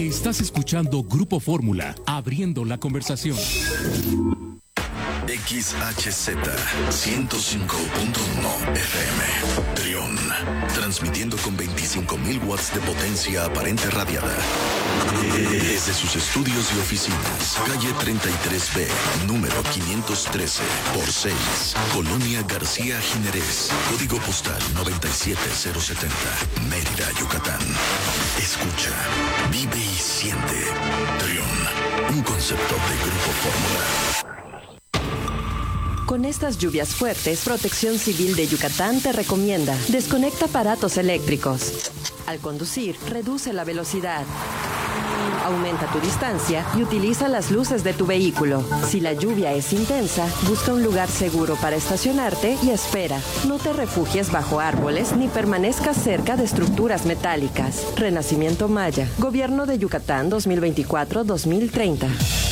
Estás escuchando Grupo Fórmula, abriendo la conversación. XHZ 105.1 FM Trión, transmitiendo con 25.000 watts de potencia aparente radiada desde sus estudios y oficinas, calle 33B, número 513 por 6, Colonia García Jiménez, código postal 97070, Mérida, Yucatán. Escucha, vive y siente Trión, un concepto de Grupo Fórmula. Con estas lluvias fuertes, Protección Civil de Yucatán te recomienda: desconecta aparatos eléctricos. Al conducir, reduce la velocidad. Aumenta tu distancia y utiliza las luces de tu vehículo. Si la lluvia es intensa, busca un lugar seguro para estacionarte y espera. No te refugies bajo árboles ni permanezcas cerca de estructuras metálicas. Renacimiento Maya, Gobierno de Yucatán 2024-2030.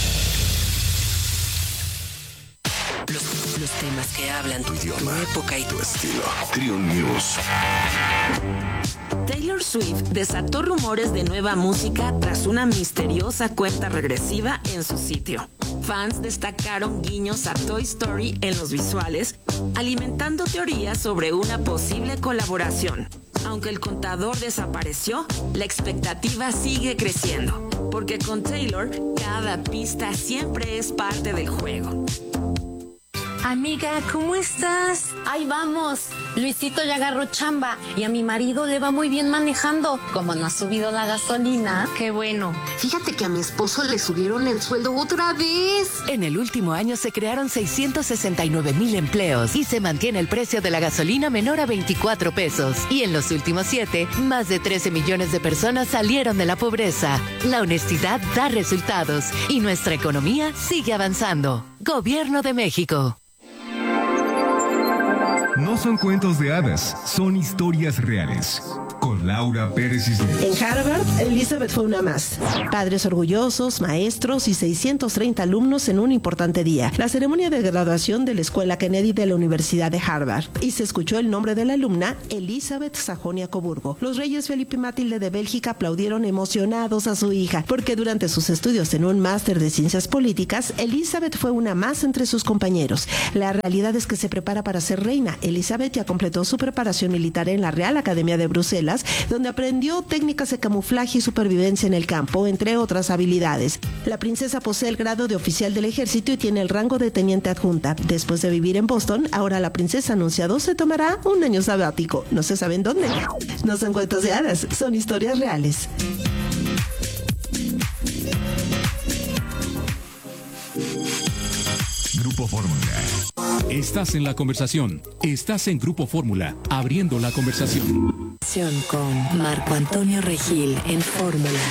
Los temas que hablan tu idioma, tu época y tu estilo. Trión News. Taylor Swift desató rumores de nueva música tras una misteriosa cuenta regresiva en su sitio. Fans destacaron guiños a Toy Story en los visuales, alimentando teorías sobre una posible colaboración. Aunque el contador desapareció, la expectativa sigue creciendo, porque con Taylor, cada pista siempre es parte del juego. Amiga, ¿cómo estás? Ahí vamos. Luisito ya agarró chamba y a mi marido le va muy bien manejando. Como no ha subido la gasolina. Qué bueno. Fíjate que a mi esposo le subieron el sueldo otra vez. En el último año se crearon 669,000 empleos y se mantiene el precio de la gasolina menor a 24 pesos. Y en los últimos 7, más de 13 millones de personas salieron de la pobreza. La honestidad da resultados y nuestra economía sigue avanzando. Gobierno de México. No son cuentos de hadas, son historias reales. Con Laura Pérez Cisneros. En Harvard, Elizabeth fue una más. Padres orgullosos, maestros y 630 alumnos en un importante día. La ceremonia de graduación de la Escuela Kennedy de la Universidad de Harvard. Y se escuchó el nombre de la alumna, Elizabeth Sajonia-Coburgo. Los reyes Felipe y Matilde de Bélgica aplaudieron emocionados a su hija, porque durante sus estudios en un máster de ciencias políticas, Elizabeth fue una más entre sus compañeros. La realidad es que se prepara para ser reina. Elizabeth ya completó su preparación militar en la Real Academia de Bruselas, donde aprendió técnicas de camuflaje y supervivencia en el campo, entre otras habilidades. La princesa posee el grado de oficial del ejército y tiene el rango de teniente adjunta. Después de vivir en Boston, ahora la princesa anunciado se tomará un año sabático. No se sabe en dónde. No son cuentos de hadas, son historias reales. Grupo Fórmula. Estás en la conversación. Estás en Grupo Fórmula, abriendo la conversación. Con Marco Antonio Regil en Fórmula.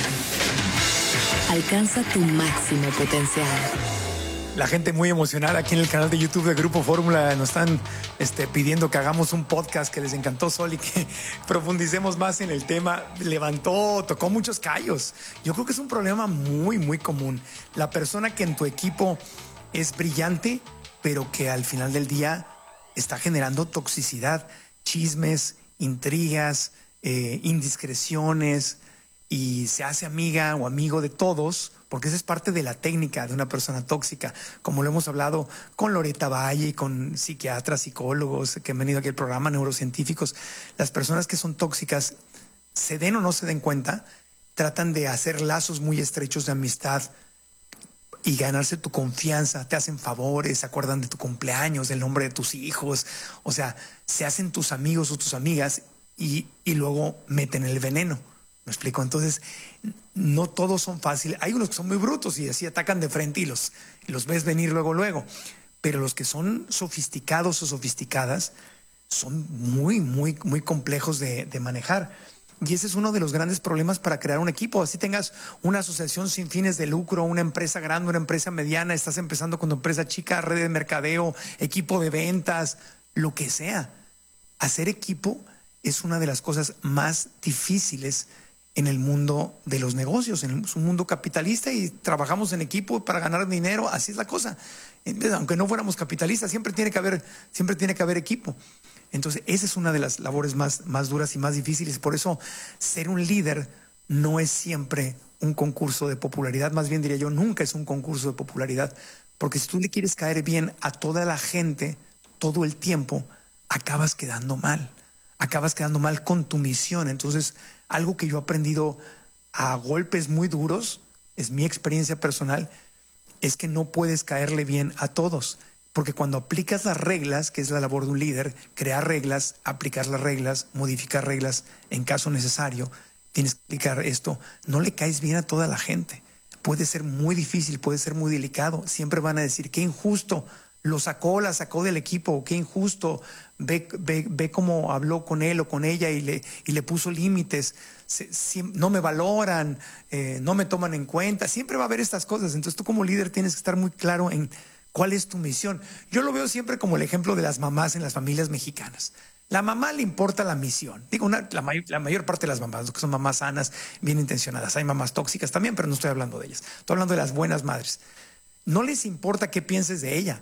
Alcanza tu máximo potencial. La gente muy emocionada aquí en el canal de YouTube de Grupo Fórmula. Nos están pidiendo que hagamos un podcast, que les encantó Sol y que profundicemos más en el tema. Tocó muchos callos. Yo creo que es un problema muy, muy común. La persona que en tu equipo es brillante, pero que al final del día está generando toxicidad, chismes, intrigas, indiscreciones, y se hace amiga o amigo de todos, porque esa es parte de la técnica de una persona tóxica, como lo hemos hablado con Loretta Valle, con psiquiatras, psicólogos que han venido aquí al programa, neurocientíficos. Las personas que son tóxicas, se den o no se den cuenta, tratan de hacer lazos muy estrechos de amistad y ganarse tu confianza, te hacen favores, se acuerdan de tu cumpleaños, del nombre de tus hijos, o sea, se hacen tus amigos o tus amigas y luego meten el veneno. ¿Me explico? Entonces, no todos son fáciles. Hay unos que son muy brutos y así atacan de frente y los ves venir luego. Pero los que son sofisticados o sofisticadas son muy, muy, muy complejos de manejar. Y ese es uno de los grandes problemas para crear un equipo. Así tengas una asociación sin fines de lucro, una empresa grande, una empresa mediana, estás empezando con tu empresa chica, red de mercadeo, equipo de ventas, lo que sea. Hacer equipo es una de las cosas más difíciles en el mundo de los negocios, en un mundo capitalista, y trabajamos en equipo para ganar dinero. Así es la cosa. Entonces, aunque no fuéramos capitalistas, siempre tiene que haber equipo. Entonces, esa es una de las labores más duras y más difíciles. Por eso, ser un líder no es siempre un concurso de popularidad, más bien diría yo, nunca es un concurso de popularidad, porque si tú le quieres caer bien a toda la gente todo el tiempo, acabas quedando mal con tu misión. Entonces, algo que yo he aprendido a golpes muy duros, es mi experiencia personal, es que no puedes caerle bien a todos, porque cuando aplicas las reglas, que es la labor de un líder, crear reglas, aplicar las reglas, modificar reglas en caso necesario, tienes que aplicar esto, no le caes bien a toda la gente. Puede ser muy difícil, puede ser muy delicado. Siempre van a decir, qué injusto, la sacó del equipo, qué injusto, ve cómo habló con él o con ella y le puso límites, no me valoran, no me toman en cuenta. Siempre va a haber estas cosas. Entonces tú como líder tienes que estar muy claro en cuál es tu misión. Yo lo veo siempre como el ejemplo de las mamás en las familias mexicanas. La mamá le importa la misión. Digo, la mayor parte de las mamás, que son mamás sanas, bien intencionadas. Hay mamás tóxicas también, pero no estoy hablando de ellas. Estoy hablando de las buenas madres. No les importa qué pienses de ella.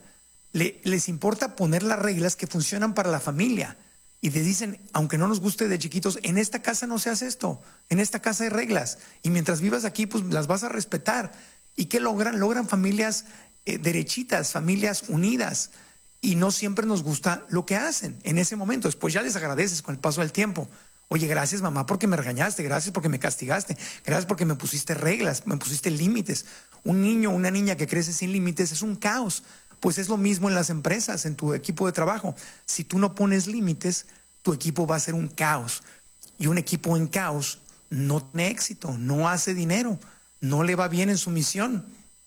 Les importa poner las reglas que funcionan para la familia. Y te dicen, aunque no nos guste de chiquitos, en esta casa no se hace esto. En esta casa hay reglas. Y mientras vivas aquí, pues las vas a respetar. ¿Y qué logran? Logran familias derechitas, familias unidas. Y no siempre nos gusta lo que hacen en ese momento. Después ya les agradeces con el paso del tiempo. Oye, gracias mamá porque me regañaste, gracias porque me castigaste, gracias porque me pusiste reglas, me pusiste límites. Un niño, una niña que crece sin límites es un caos. Pues es lo mismo en las empresas, en tu equipo de trabajo. Si tú no pones límites, tu equipo va a ser un caos. Y un equipo en caos no tiene éxito, no hace dinero, no le va bien en su misión,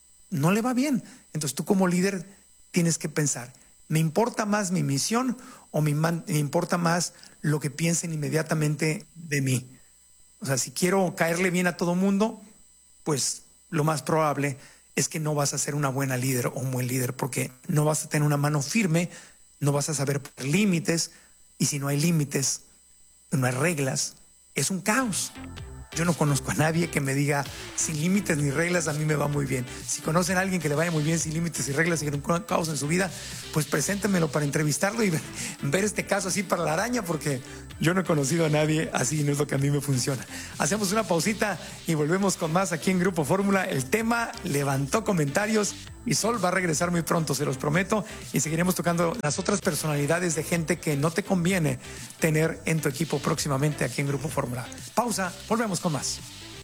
no le va bien. Entonces tú como líder tienes que pensar, ¿me importa más mi misión o me importa más lo que piensen inmediatamente de mí? O sea, si quiero caerle bien a todo mundo, pues lo más probable es que no vas a ser una buena líder o un buen líder, porque no vas a tener una mano firme, no vas a saber poner límites, y si no hay límites, no hay reglas, es un caos. Yo no conozco a nadie que me diga sin límites ni reglas a mí me va muy bien. Si conocen a alguien que le vaya muy bien sin límites y reglas y que no un caos en su vida, pues preséntemelo para entrevistarlo y ver este caso así para la araña, porque yo no he conocido a nadie así y no es lo que a mí me funciona. Hacemos una pausita y volvemos con más aquí en Grupo Fórmula. El tema levantó comentarios y Sol va a regresar muy pronto, se los prometo, y seguiremos tocando las otras personalidades de gente que no te conviene tener en tu equipo próximamente aquí en Grupo Fórmula. Pausa, volvemos con más.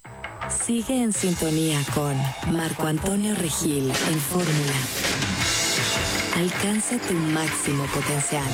Sigue en sintonía con Marco Antonio Regil en Fórmula. Alcanza tu máximo potencial.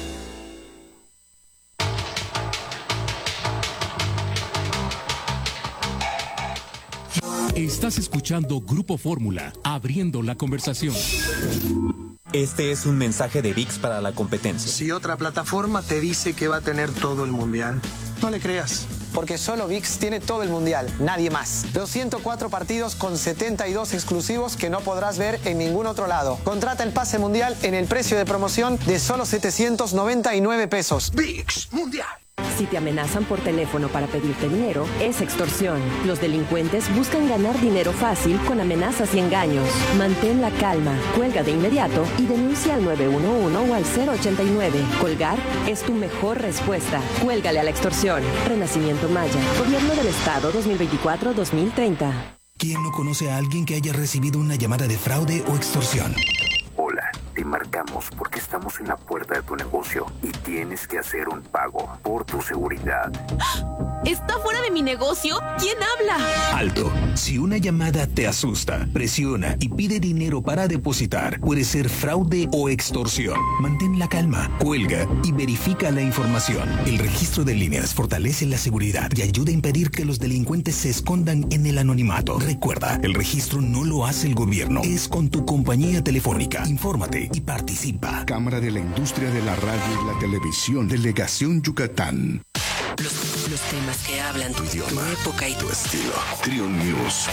Estás escuchando Grupo Fórmula, abriendo la conversación. Este es un mensaje de ViX para la competencia. Si otra plataforma te dice que va a tener todo el mundial, no le creas. Porque solo ViX tiene todo el mundial, nadie más. Los 104 partidos con 72 exclusivos que no podrás ver en ningún otro lado. Contrata el pase mundial en el precio de promoción de solo 799 pesos. ViX Mundial. Si te amenazan por teléfono para pedirte dinero, es extorsión. Los delincuentes buscan ganar dinero fácil con amenazas y engaños. Mantén la calma, cuelga de inmediato y denuncia al 911 o al 089. Colgar es tu mejor respuesta. Cuélgale a la extorsión. Renacimiento Maya. Gobierno del Estado 2024-2030. ¿Quién no conoce a alguien que haya recibido una llamada de fraude o extorsión? Hola, te marcamos porque estamos en la puerta de tu negocio y tienes que hacer un pago por tu seguridad. ¿Está fuera de mi negocio? ¿Quién habla? Alto. Si una llamada te asusta, presiona y pide dinero para depositar, puede ser fraude o extorsión. Mantén la calma, cuelga y verifica la información. El registro de líneas fortalece la seguridad y ayuda a impedir que los delincuentes se escondan en el anonimato. Recuerda, el registro no lo hace el gobierno, es con tu compañía telefónica. Infórmate y participa. Cámara de la Industria de la Radio y la Televisión, Delegación Yucatán. Los temas que hablan tu idioma, tu época y tu estilo. Trion News.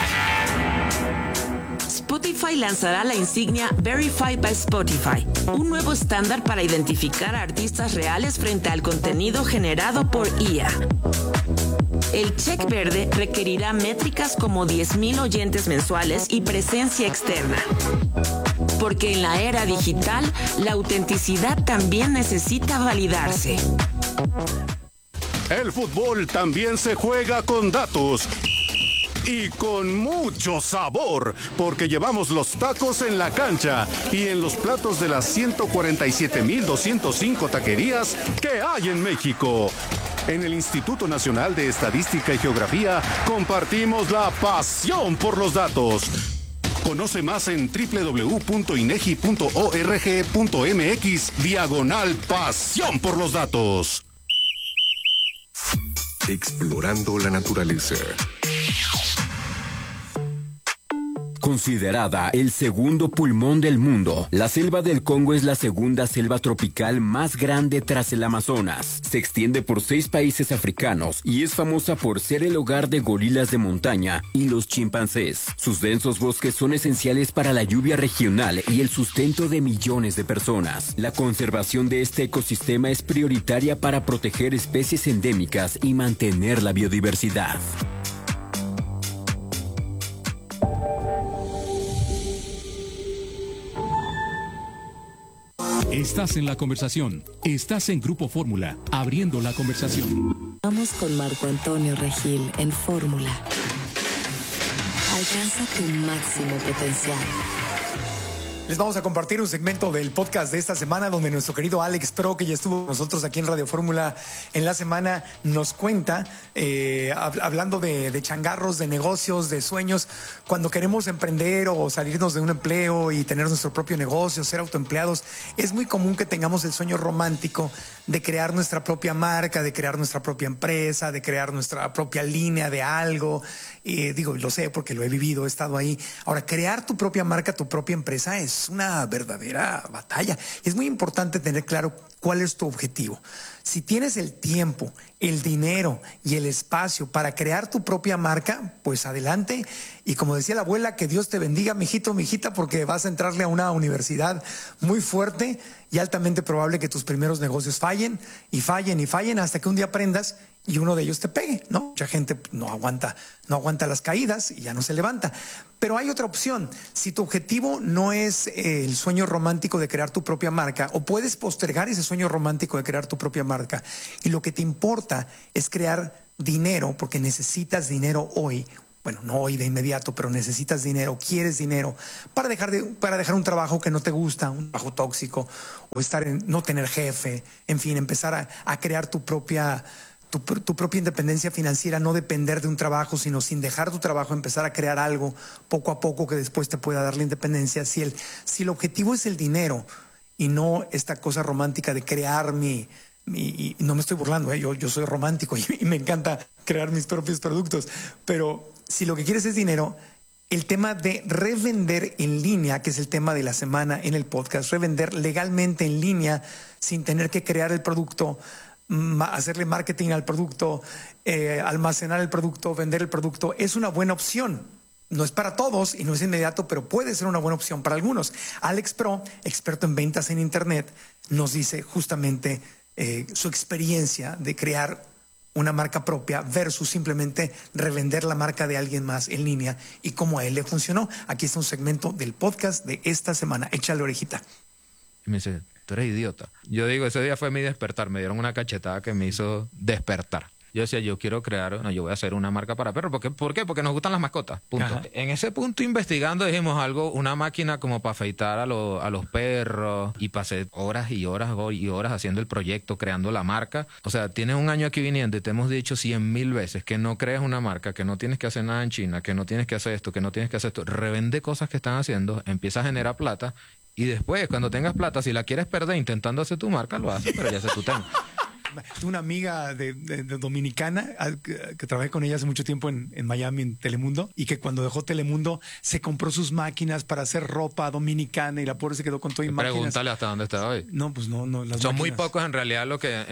Spotify lanzará la insignia Verified by Spotify, un nuevo estándar para identificar a artistas reales frente al contenido generado por IA. El check verde requerirá métricas como 10,000 oyentes mensuales y presencia externa. Porque en la era digital, la autenticidad también necesita validarse. El fútbol también se juega con datos. y con mucho sabor, porque llevamos los tacos en la cancha y en los platos de las 147,205 taquerías que hay en México. En el Instituto Nacional de Estadística y Geografía compartimos la pasión por los datos. Conoce más en www.inegi.org.mx/pasión por los datos. Explorando la naturaleza. Considerada el segundo pulmón del mundo, la selva del Congo es la segunda selva tropical más grande tras el Amazonas. Se extiende por 6 países africanos y es famosa por ser el hogar de gorilas de montaña y los chimpancés. Sus densos bosques son esenciales para la lluvia regional y el sustento de millones de personas. La conservación de este ecosistema es prioritaria para proteger especies endémicas y mantener la biodiversidad. Estás en la conversación. Estás en Grupo Fórmula, abriendo la conversación. Vamos con Marco Antonio Regil en Fórmula. Alcanza tu máximo potencial. Les vamos a compartir un segmento del podcast de esta semana donde nuestro querido Alex Pro, que ya estuvo con nosotros aquí en Radio Fórmula en la semana, nos cuenta, hablando de changarros, de negocios, de sueños, cuando queremos emprender o salirnos de un empleo y tener nuestro propio negocio, ser autoempleados, es muy común que tengamos el sueño romántico de crear nuestra propia marca, de crear nuestra propia empresa, de crear nuestra propia línea de algo. Digo, lo sé porque lo he vivido, he estado ahí. Ahora, crear tu propia marca, tu propia empresa es una verdadera batalla. Es muy importante tener claro cuál es tu objetivo. Si tienes el tiempo, el dinero y el espacio para crear tu propia marca, pues adelante. Y como decía la abuela, que Dios te bendiga, mijito, mijita, porque vas a entrarle a una universidad muy fuerte y altamente probable que tus primeros negocios fallen y fallen y fallen hasta que un día aprendas y uno de ellos te pegue, ¿no? Mucha gente no aguanta las caídas y ya no se levanta. Pero hay otra opción. Si tu objetivo no es el sueño romántico de crear tu propia marca, o puedes postergar ese sueño romántico de crear tu propia marca, y lo que te importa es crear dinero, porque necesitas dinero hoy. Bueno, no hoy de inmediato, pero necesitas dinero, quieres dinero para dejar un trabajo que no te gusta, un trabajo tóxico, o no tener jefe, en fin, empezar a crear tu propia independencia financiera, no depender de un trabajo, sino sin dejar tu trabajo, empezar a crear algo poco a poco que después te pueda dar la independencia. Si el objetivo es el dinero y no esta cosa romántica de crear y no me estoy burlando, yo soy romántico y me encanta crear mis propios productos, pero si lo que quieres es dinero, el tema de revender en línea, que es el tema de la semana en el podcast, revender legalmente en línea sin tener que crear el producto, hacerle marketing al producto, almacenar el producto, vender el producto, es una buena opción. No es para todos y no es inmediato, pero puede ser una buena opción para algunos. Alex Pro, experto en ventas en Internet, nos dice justamente su experiencia de crear una marca propia versus simplemente revender la marca de alguien más en línea y cómo a él le funcionó. Aquí está un segmento del podcast de esta semana. Échale orejita. Y me dice, tú eres idiota. Yo digo, ese día fue mi despertar. Me dieron una cachetada que me hizo despertar. Yo decía, yo voy a hacer una marca para perros. ¿Por qué? Porque nos gustan las mascotas. Punto. Ajá. En ese punto, investigando, dijimos una máquina como para afeitar a los perros. Y pasé horas y horas y horas haciendo el proyecto, creando la marca. O sea, tienes un año aquí viniendo y te hemos dicho 100,000 veces que no crees una marca, que no tienes que hacer nada en China, que no tienes que hacer esto, que no tienes que hacer esto. Revende cosas que están haciendo, empieza a generar plata. Y después, cuando tengas plata, si la quieres perder intentando hacer tu marca, lo haces, pero ya sé tu tema. Una amiga de dominicana que trabajé con ella hace mucho tiempo en Miami, en Telemundo, y que cuando dejó Telemundo se compró sus máquinas para hacer ropa dominicana y la pobre se quedó con todo y máquinas. Pregúntale hasta dónde está hoy. No, pues no. Son máquinas. Muy pocos en realidad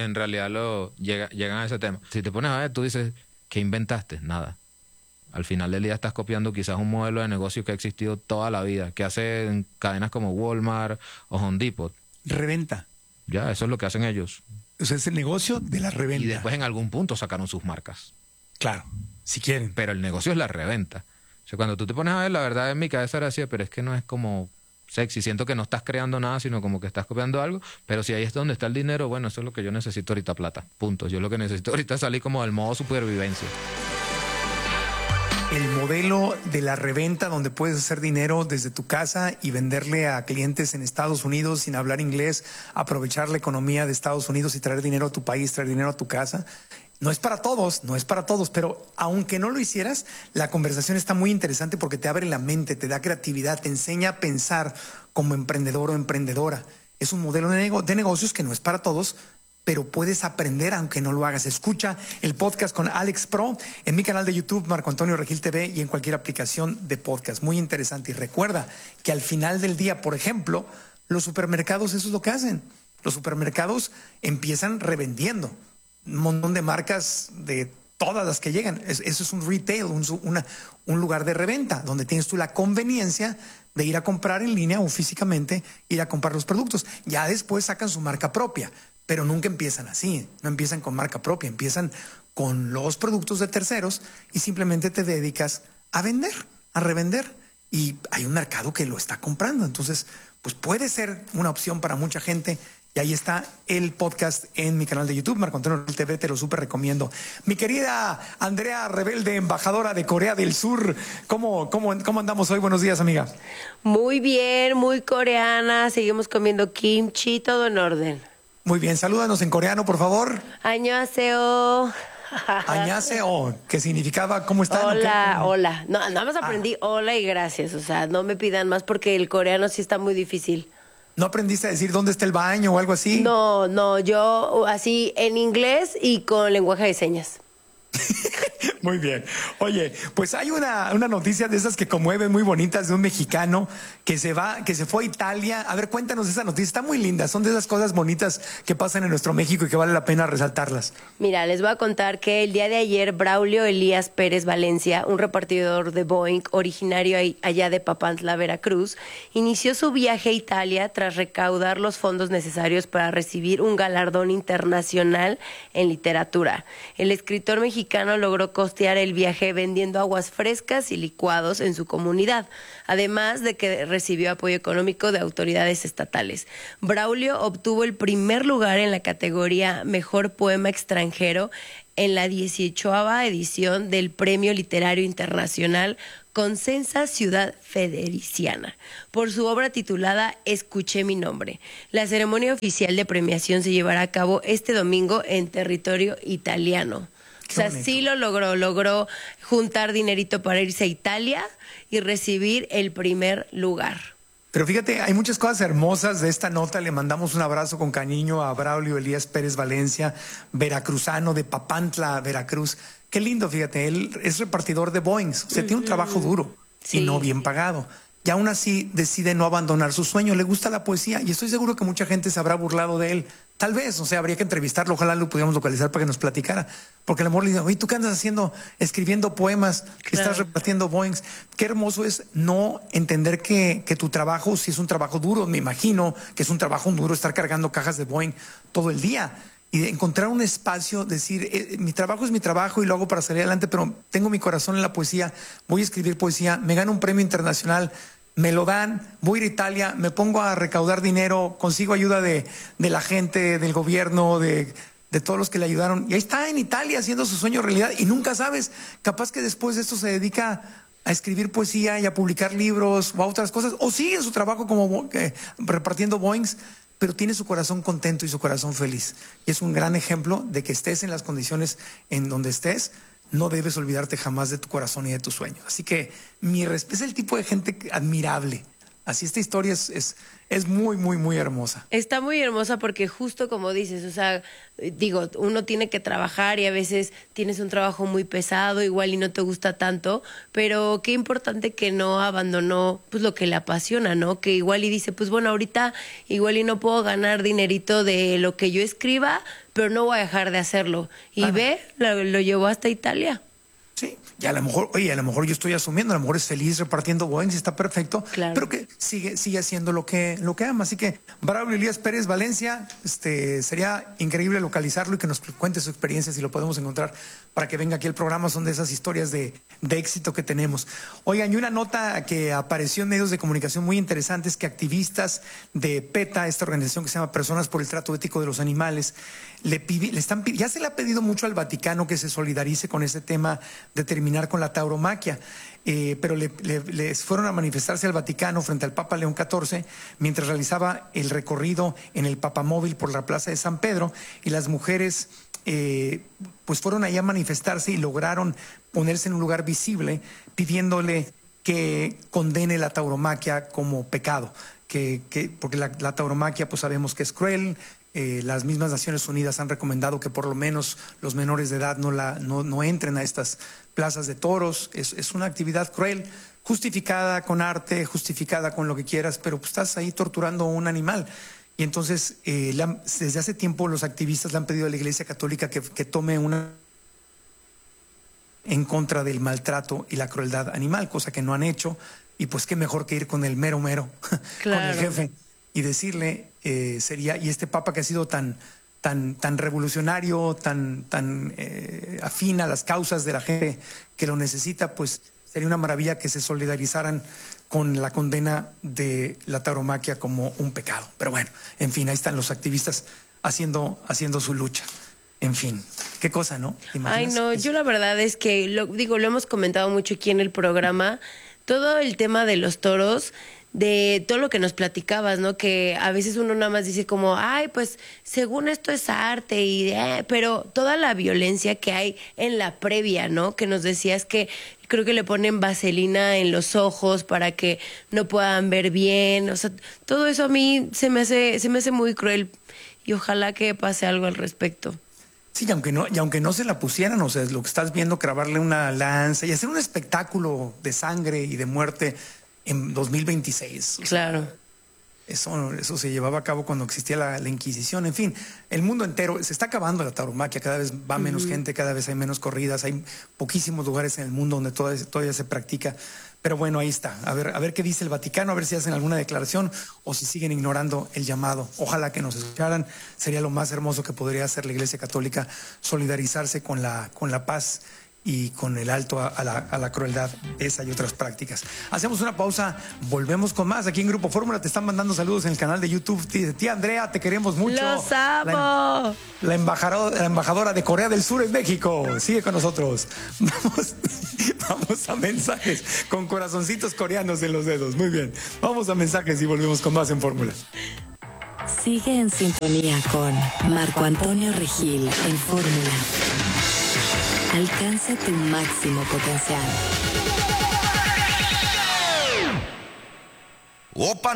llegan a ese tema. Si te pones a ver, tú dices, ¿qué inventaste? Nada. Al final del día estás copiando quizás un modelo de negocio que ha existido toda la vida, que hacen cadenas como Walmart o Home Depot. Reventa. Ya, eso es lo que hacen ellos. O sea, es el negocio de la reventa. Y después en algún punto sacaron sus marcas. Claro, si quieren. Pero el negocio es la reventa. O sea, cuando tú te pones a ver, la verdad en mi cabeza era así, pero es que no es como sexy. Siento que no estás creando nada, sino como que estás copiando algo. Pero si ahí es donde está el dinero, bueno, eso es lo que yo necesito ahorita, plata. Punto. Yo lo que necesito ahorita es salir como del modo supervivencia. el modelo de la reventa donde puedes hacer dinero desde tu casa y venderle a clientes en Estados Unidos sin hablar inglés, aprovechar la economía de Estados Unidos y traer dinero a tu país, traer dinero a tu casa. No es para todos, pero aunque no lo hicieras, la conversación está muy interesante porque te abre la mente, te da creatividad, te enseña a pensar como emprendedor o emprendedora. Es un modelo de negocios que no es para todos, pero puedes aprender aunque no lo hagas. Escucha el podcast con Alex Pro en mi canal de YouTube, Marco Antonio Regil TV, y en cualquier aplicación de podcast. Muy interesante. Y recuerda que al final del día, por ejemplo, los supermercados, eso es lo que hacen. Los supermercados empiezan revendiendo un montón de marcas de todas las que llegan. Eso es un retail, un lugar de reventa, donde tienes tú la conveniencia de ir a comprar en línea o físicamente, ir a comprar los productos. Ya después sacan su marca propia. Pero nunca empiezan así, no empiezan con marca propia, empiezan con los productos de terceros y simplemente te dedicas a vender, a revender. Y hay un mercado que lo está comprando. Entonces, pues puede ser una opción para mucha gente. Y ahí está el podcast en mi canal de YouTube, Marco Antonio TV, te lo súper recomiendo. Mi querida Andrea Rebelde, embajadora de Corea del Sur, ¿cómo andamos hoy? Buenos días, amiga. Muy bien, muy coreana, seguimos comiendo kimchi, todo en orden. Muy bien, salúdanos en coreano, por favor. Annyeonghaseyo. Annyeonghaseyo, que significaba ¿cómo están? Hola, hola. No, nada más aprendí hola y gracias. O sea, no me pidan más porque el coreano sí está muy difícil. ¿No aprendiste a decir dónde está el baño o algo así? No, yo así en inglés y con lenguaje de señas. Muy bien. Oye, pues hay una noticia de esas que conmueven muy bonitas de un mexicano que se fue a Italia. A ver, cuéntanos esa noticia. Está muy linda. Son de esas cosas bonitas que pasan en nuestro México y que vale la pena resaltarlas. Mira, les voy a contar que el día de ayer Braulio Elías Pérez Valencia, un repartidor de Boeing originario allá de Papantla, Veracruz, inició su viaje a Italia tras recaudar los fondos necesarios para recibir un galardón internacional en literatura. El escritor mexicano logró costear el viaje vendiendo aguas frescas y licuados en su comunidad, además de que recibió apoyo económico de autoridades estatales. Braulio obtuvo el primer lugar en la categoría Mejor Poema Extranjero en la 18ª edición del Premio Literario Internacional Consensa Ciudad Federiciana, por su obra titulada Escuché mi nombre. La ceremonia oficial de premiación se llevará a cabo este domingo en territorio italiano. O sea, sí lo logró juntar dinerito para irse a Italia y recibir el primer lugar. Pero fíjate, hay muchas cosas hermosas de esta nota. Le mandamos un abrazo con cariño a Braulio Elías Pérez Valencia, veracruzano de Papantla, Veracruz. Qué lindo, fíjate, él es repartidor de Boeing. O sea, tiene un trabajo duro y no bien pagado. Y aún así decide no abandonar su sueño. Le gusta la poesía y estoy seguro que mucha gente se habrá burlado de él. Tal vez, o sea, habría que entrevistarlo. Ojalá lo pudiéramos localizar para que nos platicara. Porque el amor le dice, oye, ¿tú qué andas haciendo? Escribiendo poemas, estás repartiendo Boeings. Qué hermoso es no entender que tu trabajo, si es un trabajo duro, me imagino que es un trabajo duro estar cargando cajas de Boeing todo el día. Y de encontrar un espacio, decir, mi trabajo es mi trabajo y lo hago para salir adelante, pero tengo mi corazón en la poesía, voy a escribir poesía, me gano un premio internacional, me lo dan, voy a ir a Italia, me pongo a recaudar dinero, consigo ayuda de la gente, del gobierno, de todos los que le ayudaron. Y ahí está en Italia haciendo su sueño realidad y nunca sabes, capaz que después de esto se dedica a escribir poesía y a publicar libros o a otras cosas, o sigue su trabajo como repartiendo Boeings, pero tiene su corazón contento y su corazón feliz. Y es un gran ejemplo de que estés en las condiciones en donde estés, no debes olvidarte jamás de tu corazón y de tu sueño. Así que es el tipo de gente admirable. Así esta historia es muy, muy, muy hermosa. Está muy hermosa porque justo como dices, o sea, digo, uno tiene que trabajar y a veces tienes un trabajo muy pesado, igual y no te gusta tanto, pero qué importante que no abandonó pues lo que le apasiona, ¿no? Que igual y dice, pues bueno, ahorita igual y no puedo ganar dinerito de lo que yo escriba, pero no voy a dejar de hacerlo. Y lo llevó hasta Italia. Sí, y a lo mejor, a lo mejor yo estoy asumiendo, a lo mejor es feliz repartiendo Boeing, está perfecto, pero que sigue haciendo lo que ama. Así que Braulio Elías Pérez Valencia, sería increíble localizarlo y que nos cuente su experiencia si lo podemos encontrar para que venga aquí al programa. Son de esas historias de éxito que tenemos. Oigan, y una nota que apareció en medios de comunicación muy interesante es que activistas de PETA, esta organización que se llama Personas por el Trato Ético de los Animales, ya se le ha pedido mucho al Vaticano que se solidarice con este tema de terminar terminar con la tauromaquia. Pero les fueron a manifestarse al Vaticano frente al Papa León XIV mientras realizaba el recorrido en el papamóvil por la Plaza de San Pedro, y las mujeres pues fueron allá a manifestarse y lograron ponerse en un lugar visible pidiéndole que condene la tauromaquia como pecado, porque la tauromaquia pues sabemos que es cruel. Las mismas Naciones Unidas han recomendado que por lo menos los menores de edad no entren a estas plazas de toros. Es una actividad cruel, justificada con arte, justificada con lo que quieras, pero pues estás ahí torturando a un animal. Y entonces, desde hace tiempo los activistas le han pedido a la Iglesia Católica que tome una en contra del maltrato y la crueldad animal, cosa que no han hecho. Y pues qué mejor que ir con el mero, claro, con el jefe, y decirle, y este Papa que ha sido tan revolucionario, tan afín a las causas de la gente que lo necesita, pues sería una maravilla que se solidarizaran con la condena de la tauromaquia como un pecado. Pero bueno, en fin, ahí están los activistas haciendo su lucha. En fin, qué cosa, ¿no? Ay, no, yo la verdad es que, lo hemos comentado mucho aquí en el programa, todo el tema de los toros, de todo lo que nos platicabas, ¿no? Que a veces uno nada más dice como, ay, pues según esto es arte, pero toda la violencia que hay en la previa, ¿no? Que nos decías que creo que le ponen vaselina en los ojos para que no puedan ver bien, o sea, todo eso a mí se me hace muy cruel, y ojalá que pase algo al respecto. Sí, y aunque no se la pusieran, o sea, lo que estás viendo, clavarle una lanza y hacer un espectáculo de sangre y de muerte en 2026. Claro. Eso se llevaba a cabo cuando existía la Inquisición. En fin, el mundo entero se está acabando la tauromaquia, cada vez va menos gente, cada vez hay menos corridas, hay poquísimos lugares en el mundo donde todavía se practica. Pero bueno, ahí está. A ver qué dice el Vaticano, a ver si hacen alguna declaración o si siguen ignorando el llamado. Ojalá que nos escucharan. Sería lo más hermoso que podría hacer la Iglesia Católica, solidarizarse con la paz y con el alto a la crueldad, esa y otras prácticas. Hacemos una pausa, volvemos con más. Aquí en Grupo Fórmula te están mandando saludos en el canal de YouTube. Tía Andrea, te queremos mucho. ¡Los amo! La embajadora de Corea del Sur en México. Sigue con nosotros. Vamos a mensajes con corazoncitos coreanos en los dedos. Muy bien. Vamos a mensajes y volvemos con más en Fórmula. Sigue en sintonía con Marco Antonio Regil en Fórmula. Alcanza tu máximo potencial. Opa.